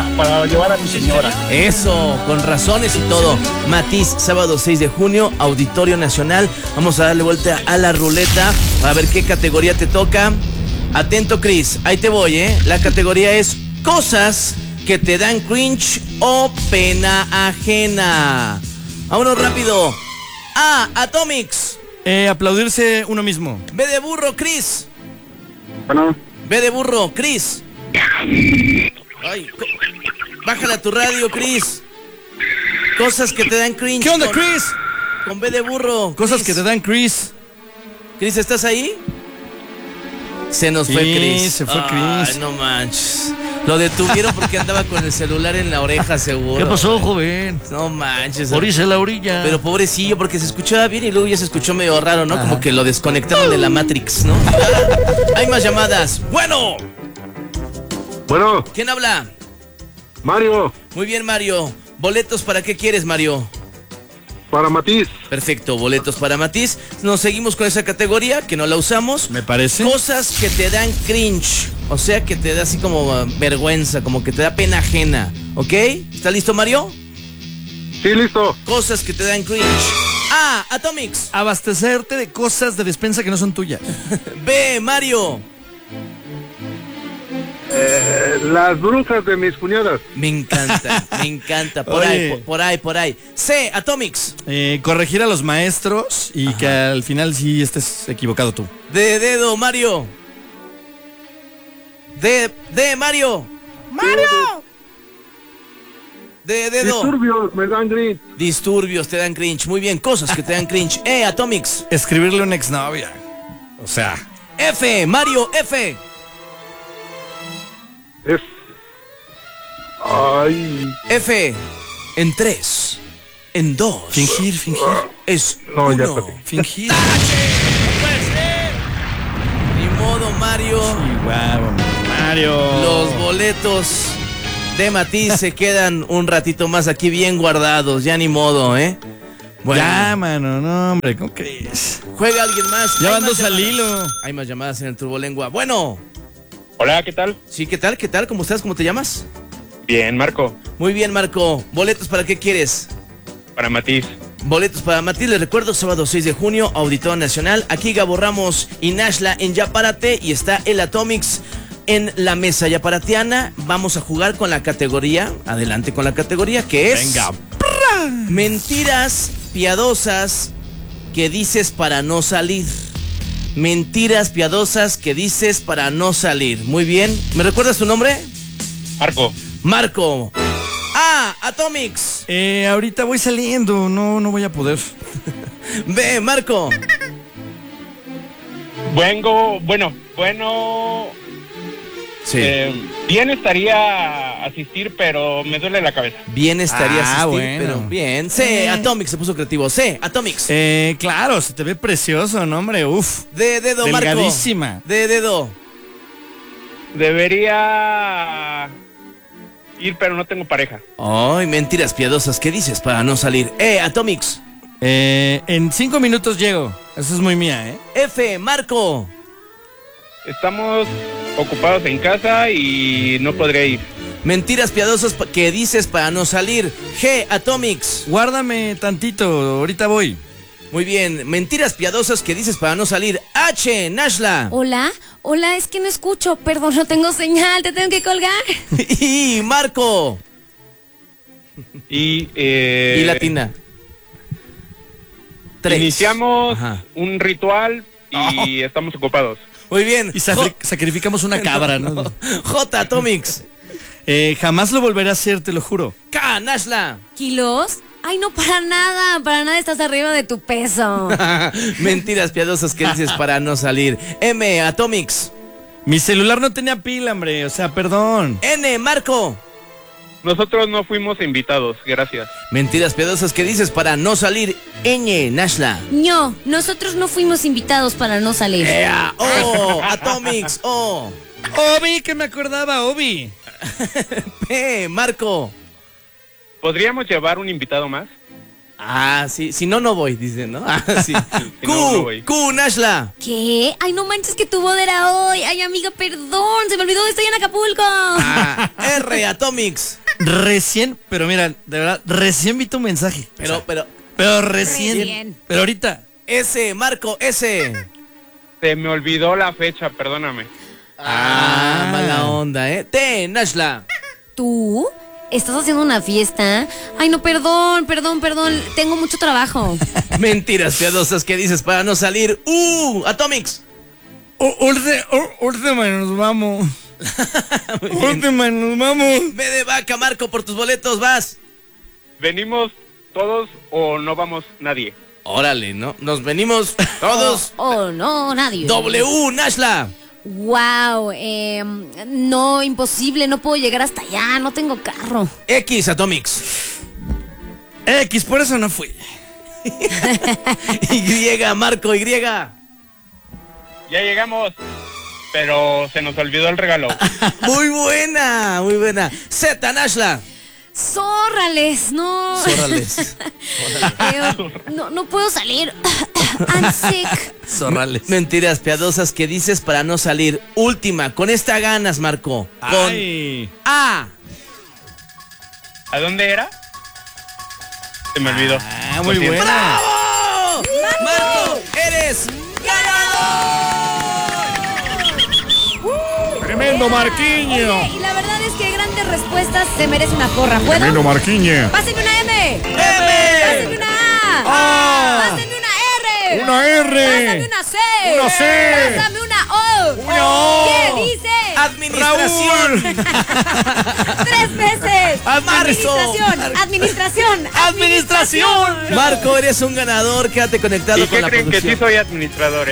para llevar a mi señora. Eso, con razones y todo. Matiz, sábado 6 de junio, Auditorio Nacional. Vamos a darle vuelta a la ruleta a ver qué categoría te toca. Atento, Chris, ahí te voy, ¿eh? La categoría es cosas que te dan cringe o pena ajena. Vámonos rápido. A, Atomics. Aplaudirse uno mismo. B de burro, Chris. Bueno, B de burro, Chris. Ay, bájale a tu radio, Chris. Cosas que te dan cringe. ¿Qué onda, Chris? Con B de burro. Cosas Chris. que te dan Chris. Chris, ¿estás ahí? Se nos fue Chris. Se fue Chris. Ay, no manches. Lo detuvieron porque andaba con el celular en la oreja, seguro. ¿Qué pasó, joven? No manches. Morirse la orilla. Pero pobrecillo, porque se escuchaba bien y luego ya se escuchó medio raro, ¿no? Ajá. Como que lo desconectaron de la Matrix, ¿no? Hay más llamadas. Bueno. Bueno. ¿Quién habla? Mario. Muy bien, Mario. ¿Boletos para qué quieres, Mario? Para Matiz. Perfecto, boletos para Matiz. Nos seguimos con esa categoría, que no la usamos. Me parece. Cosas que te dan cringe. O sea, que te da así como vergüenza, como que te da pena ajena. ¿Ok? ¿Está listo, Mario? Sí, listo. Cosas que te dan cringe. A, Atomics. Abastecerte de cosas de despensa que no son tuyas. B, Mario. Las brujas de mis cuñadas. Me encanta, me encanta. Por ahí. C, Atomics. Corregir a los maestros y que al final sí estés equivocado tú. De dedo, Mario. De Mario. ¡Mario! De dedo. Disturbios me dan cringe. Disturbios te dan cringe. Muy bien, cosas que te dan cringe. Atomics. Escribirle a una exnovia. O sea. F, Mario, F. Ay. F. En 3. En 2. Fingir. Es no, 1. ya está. Fingir. ¡No puede ser! Ni modo, Mario. Chihuahua, Mario. Los boletos de Matiz se quedan un ratito más aquí bien guardados. Ya ni modo, ¿eh? Bueno. Ya, mano, no, hombre, ¿cómo crees? Juega alguien más. Ya van dos al hilo. Hay más llamadas en el Turbolengua. Bueno. Hola, ¿qué tal? Sí, ¿qué tal? ¿Qué tal? ¿Cómo estás? ¿Cómo te llamas? Bien, Marco. Muy bien, Marco. ¿Boletos para qué quieres? Para Matiz. Boletos para Matiz, les recuerdo, sábado 6 de junio, Auditorio Nacional. Aquí Gabo Ramos y Nashla en Ya Párate y está el Atomics en la mesa yaparatiana. Vamos a jugar con la categoría, adelante con la categoría, que es... Venga. Mentiras piadosas que dices para no salir. Mentiras piadosas que dices para no salir. Muy bien. ¿Me recuerdas tu nombre? Marco. A, Atomics. Ahorita voy saliendo, no voy a poder. B, Marco. Bueno. Sí. Bien estaría asistir, pero me duele la cabeza. Bien estaría asistir, bueno. pero bien. C, Atomics, se puso creativo. C, Atomics. Claro, se te ve precioso, ¿no, hombre? Uf. De dedo, Marco. Delgadísima. De dedo. Debería ir, pero no tengo pareja. Ay, mentiras piadosas, ¿qué dices para no salir? Atomics. En 5 minutos llego. Eso es muy mía, ¿eh? F, Marco. Estamos ocupados en casa y no podré ir. Mentiras piadosas que dices para no salir. G, Atomics. Guárdame tantito, ahorita voy. Muy bien, mentiras piadosas que dices para no salir. H, Nashla. Hola, es que no escucho, perdón, no tengo señal, te tengo que colgar. Y Marco. Y Latina. 3. Iniciamos un ritual y estamos ocupados. Muy bien. Y sacrificamos una cabra, ¿no? J, Atomics. Jamás lo volveré a hacer, te lo juro. K, Nashla. ¿Kilos? Ay, no, para nada estás arriba de tu peso. Mentiras piadosas que dices para no salir. M, Atomics. Mi celular no tenía pila, hombre, o sea, perdón. N, Marco. Nosotros no fuimos invitados, gracias. Mentiras piadosas que dices para no salir. Ñ, Nashla. No, nosotros no fuimos invitados para no salir. O, Atomics, O. Obi, que me acordaba, Obi. P, Marco. ¿Podríamos llevar un invitado más? Ah, sí, si no, no voy, dice, ¿no? Ah, sí. no voy. Q, Nashla. ¿Qué? Ay, no manches que tu boda era hoy. Ay, amiga, perdón. Se me olvidó, estoy en Acapulco. Ah, R, Atomics. Recién, pero mira, de verdad, recién vi tu mensaje. Pero recién. Recién. Pero ahorita. S, Marco, S. Se me olvidó la fecha, perdóname. Mala onda, ¿eh? T, Nashla. ¿Tú? ¿Estás haciendo una fiesta? Ay, no, perdón. Tengo mucho trabajo. Mentiras piadosas que dices para no salir. Atomics. Última nos vamos. Muy bien. Última nos vamos. Ve de vaca, Marco, por tus boletos, vas. ¿Venimos todos o no vamos nadie? Órale, ¿no? Nos venimos todos. Oh, no, nadie. W, Nashla. Wow, no, imposible, no puedo llegar hasta allá, no tengo carro. X, Atomics. X, por eso no fui. Y, Marco, Y. Ya llegamos, pero se nos olvidó el regalo. Muy buena, muy buena. Z, Nashla. Zórrales, no. Zórrales. No puedo salir. I'm sick. Zorrales. Mentiras piadosas que dices para no salir. Última, con esta ganas, Marco. Con Ay. A. ¿A dónde era? Se me olvidó. Ah, muy Lo siento. buena. ¡Bravo! Marco, eres ganador. Tremendo Marquiño. Oye, y la verdad es que grandes respuestas se merece una porra. ¿Puedo? Tremendo Marquiño. Pásenme una M. M. Pásenme una A. Pásenme una R. Una R. Pásame una C. Una C. Pásame una O. Una O. ¿Qué dice? Administración. 3 veces. Administración. Administración. Marco, eres un ganador. Quédate conectado ¿Y con qué la creen que producción. sí soy administrador,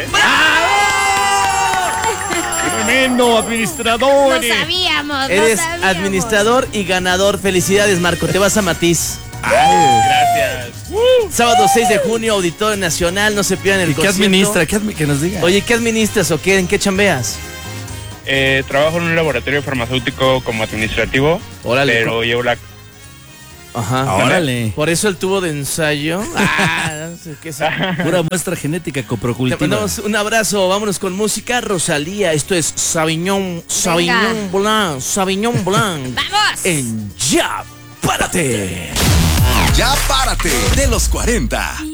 Tremendo administrador. Lo sabíamos. Eres lo sabíamos. administrador y ganador. Felicidades, Marco. Te vas a Matiz. Gracias. Sábado 6 de junio, Auditorio Nacional. No se pierdan el ¿Y qué concierto. administra? Que nos diga. Oye, ¿qué administras o qué? ¿En qué chambeas? Trabajo en un laboratorio farmacéutico como administrativo, Órale. pero llevo la... Ajá. Órale. Por eso el tubo de ensayo. No sé qué sé. Pura muestra genética Te coprocultiva. mandamos un abrazo. Vámonos con música. Rosalía. Esto es Sauvignon Blanc. Sauvignon Blanc. ¡Vamos! En Ya Párate. Ya párate de los 40.